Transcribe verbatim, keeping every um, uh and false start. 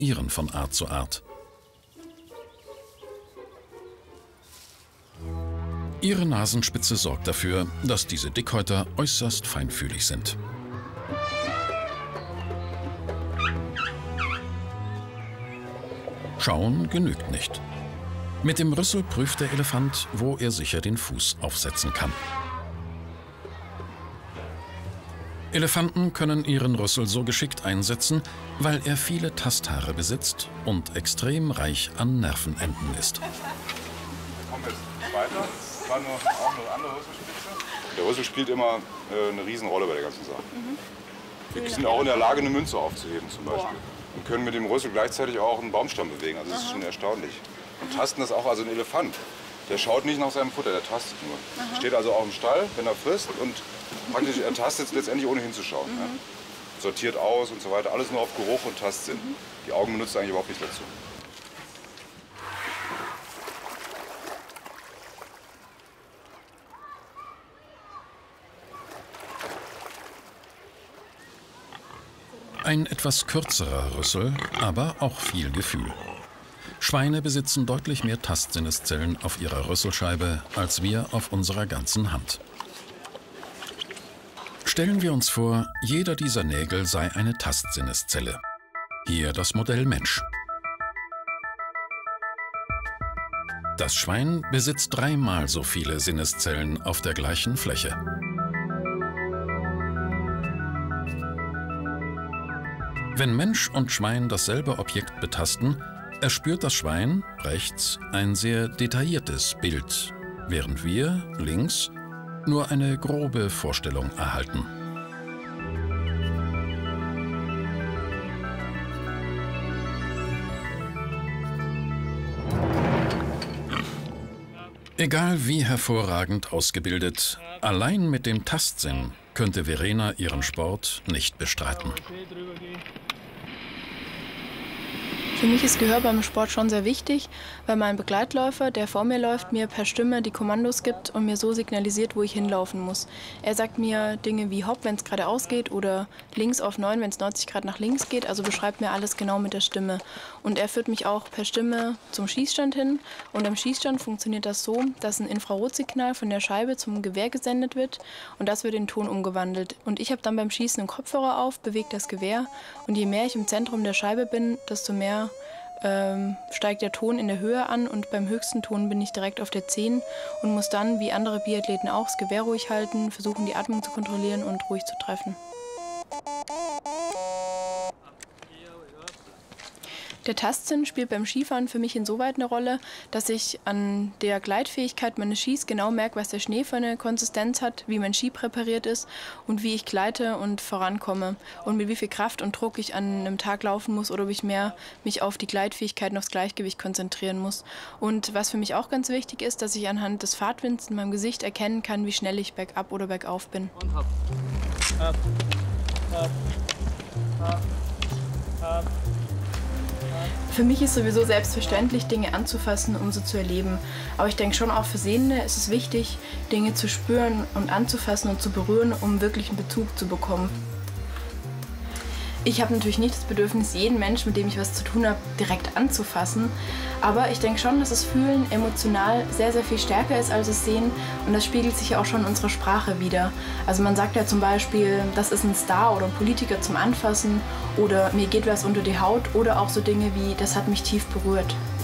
variieren von Art zu Art. Ihre Nasenspitze sorgt dafür, dass diese Dickhäuter äußerst feinfühlig sind. Schauen genügt nicht. Mit dem Rüssel prüft der Elefant, wo er sicher den Fuß aufsetzen kann. Elefanten können ihren Rüssel so geschickt einsetzen, weil er viele Tasthaare besitzt und extrem reich an Nervenenden ist. Kommt jetzt weiter. Das war nur, auch eine andere Rüsselspitze. Der Rüssel spielt immer äh, eine Riesenrolle bei der ganzen Sache. Mhm. Wir sind auch in der Lage, eine Münze aufzuheben zum Beispiel. Und können mit dem Rüssel gleichzeitig auch einen Baumstamm bewegen. Also das ist schon erstaunlich. Und tasten das auch, also ein Elefant, der schaut nicht nach seinem Futter, der tastet nur. Aha. Steht also auch im Stall, wenn er frisst und praktisch er tastet letztendlich ohne hinzuschauen. Mhm. Ja. Sortiert aus und so weiter, alles nur auf Geruch und Tastsinn. Mhm. Die Augen benutzt er eigentlich überhaupt nicht dazu. Ein etwas kürzerer Rüssel, aber auch viel Gefühl. Schweine besitzen deutlich mehr Tastsinneszellen auf ihrer Rüsselscheibe als wir auf unserer ganzen Hand. Stellen wir uns vor, jeder dieser Nägel sei eine Tastsinneszelle. Hier das Modell Mensch. Das Schwein besitzt dreimal so viele Sinneszellen auf der gleichen Fläche. Wenn Mensch und Schwein dasselbe Objekt betasten, erspürt das Schwein rechts ein sehr detailliertes Bild, während wir links nur eine grobe Vorstellung erhalten. Egal wie hervorragend ausgebildet, allein mit dem Tastsinn könnte Verena ihren Sport nicht bestreiten. Für mich ist Gehör beim Sport schon sehr wichtig, weil mein Begleitläufer, der vor mir läuft, mir per Stimme die Kommandos gibt und mir so signalisiert, wo ich hinlaufen muss. Er sagt mir Dinge wie Hopp, wenn es geradeaus geht, oder links auf neun, wenn es neunzig Grad nach links geht. Also beschreibt mir alles genau mit der Stimme. Und er führt mich auch per Stimme zum Schießstand hin. Und am Schießstand funktioniert das so, dass ein Infrarotsignal von der Scheibe zum Gewehr gesendet wird und das wird in Ton umgewandelt. Und ich habe dann beim Schießen einen Kopfhörer auf, bewege das Gewehr und je mehr ich im Zentrum der Scheibe bin, desto mehr ähm, steigt der Ton in der Höhe an und beim höchsten Ton bin ich direkt auf der zehn und muss dann, wie andere Biathleten auch, das Gewehr ruhig halten, versuchen die Atmung zu kontrollieren und ruhig zu treffen. Der Tastsinn spielt beim Skifahren für mich insoweit eine Rolle, dass ich an der Gleitfähigkeit meines Skis genau merke, was der Schnee für eine Konsistenz hat, wie mein Ski präpariert ist und wie ich gleite und vorankomme und mit wie viel Kraft und Druck ich an einem Tag laufen muss oder ob ich mehr mich auf die Gleitfähigkeit und aufs Gleichgewicht konzentrieren muss. Und was für mich auch ganz wichtig ist, dass ich anhand des Fahrtwinds in meinem Gesicht erkennen kann, wie schnell ich bergab oder bergauf bin. Und hopp. Hopp. Hopp. Hopp. Hopp. Für mich ist sowieso selbstverständlich, Dinge anzufassen, um sie zu erleben. Aber ich denke schon auch für Sehende ist es wichtig, Dinge zu spüren und anzufassen und zu berühren, um wirklich einen Bezug zu bekommen. Ich habe natürlich nicht das Bedürfnis, jeden Menschen, mit dem ich was zu tun habe, direkt anzufassen. Aber ich denke schon, dass das Fühlen emotional sehr, sehr viel stärker ist als das Sehen. Und das spiegelt sich ja auch schon in unserer Sprache wider. Also man sagt ja zum Beispiel, das ist ein Star oder ein Politiker zum Anfassen oder mir geht was unter die Haut oder auch so Dinge wie, das hat mich tief berührt.